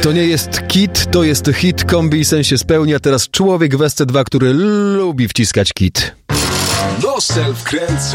To nie jest kit, to jest hit, kombi sen się spełnia. Teraz człowiek w SC2, który lubi wciskać kit. Nosel wkręca.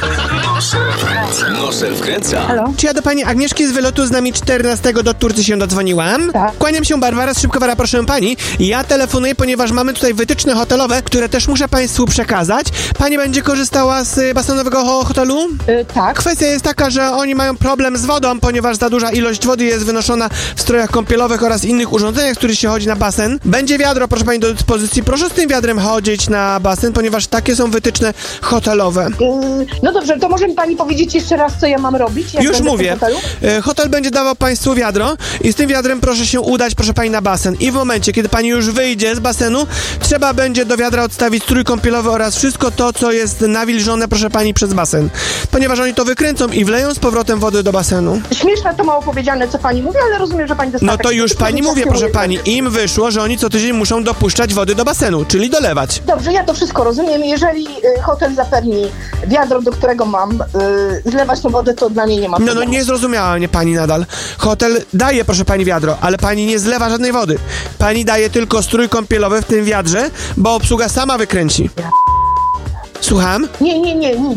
Nosel wkręca. Halo? Czy ja do pani Agnieszki z wylotu z nami 14 do Turcji się dodzwoniłam? Tak. Kłaniam się, Barbara z Szybkowara, proszę pani. Ja telefonuję, ponieważ mamy tutaj wytyczne hotelowe, które też muszę państwu przekazać. Pani będzie korzystała z basenowego hotelu? Tak. Kwestia jest taka, że oni mają problem z wodą, ponieważ za duża ilość wody jest wynoszona w strojach kąpielowych oraz innych urządzeniach, z których się chodzi na basen. Będzie wiadro, proszę pani, do dyspozycji. Proszę z tym wiadrem chodzić na basen, ponieważ takie są wytyczne hotelowe. No dobrze, to może mi pani powiedzieć jeszcze raz, co ja mam robić? Jak Już będę w mówię. hotelu? Hotel będzie dawał państwu wiadro i z tym wiadrem proszę się udać, proszę pani, na basen. I w momencie, kiedy pani już wyjdzie z basenu, trzeba będzie do wiadra odstawić strój kąpielowy oraz wszystko to, co jest nawilżone, proszę pani, przez basen. Ponieważ oni to wykręcą i wleją z powrotem wody do basenu. Śmieszne to mało powiedziane, co pani mówi, ale rozumiem, że pani dostała... No to już pani mówię, proszę pani, im wyszło, że oni co tydzień muszą dopuszczać wody do basenu, czyli dolewać. Dobrze, ja to wszystko rozumiem. Jeżeli hotel zapewni wiadro, do którego mam zlewać tą wodę, to dla mnie nie ma problemu. No nie zrozumiała mnie pani nadal. Hotel daje, proszę pani, wiadro, ale pani nie zlewa żadnej wody. Pani daje tylko strój kąpielowy w tym wiadrze, bo obsługa sama wykręci. Słucham? Nie,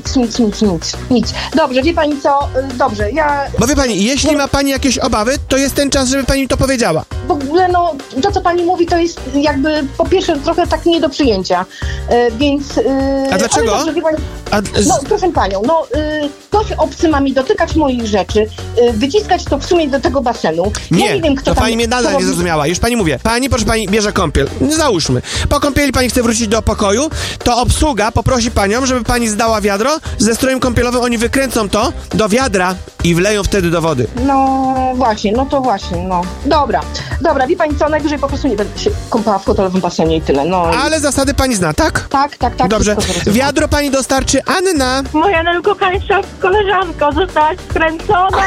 nic. Dobrze, wie pani co? Dobrze, ja... Bo wie pani, jeśli ma pani jakieś obawy, to jest ten czas, żeby pani to powiedziała. W ogóle, no, to co pani mówi, to jest jakby, po pierwsze, trochę tak nie do przyjęcia, więc... A dlaczego? Ale dobrze, wie pani, no, proszę panią, no, ktoś obcy ma mi dotykać moich rzeczy, wyciskać to w sumie do tego basenu. Nie, ja nie wiem, kto to tam pani mnie nadal nie zrozumiała. Już pani mówię. Pani, proszę pani, bierze kąpiel. Załóżmy. Po kąpieli pani chce wrócić do pokoju, to obsługa poprosi panią, żeby pani zdała wiadro ze strojem kąpielowym. Oni wykręcą to do wiadra i wleją wtedy do wody. No właśnie, no. Dobra, wie pani co, najwyżej po prostu nie będę się kąpała w hotelowym basenie i tyle, no. Ale zasady pani zna, tak? Tak. Dobrze. Wiadro pani dostarczy Anna. Moja najukochańsza koleżanko, zostałaś skręcona.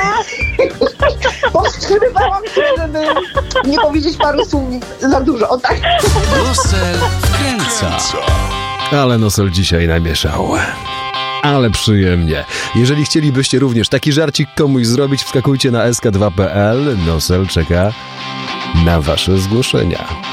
Powstrzymywałam się, żeby nie powiedzieć paru słów za dużo, o tak. Nosel wkręca. Ale Nosel dzisiaj namieszał. Ale przyjemnie. Jeżeli chcielibyście również taki żarcik komuś zrobić, wskakujcie na sk2.pl. Nosel czeka na wasze zgłoszenia.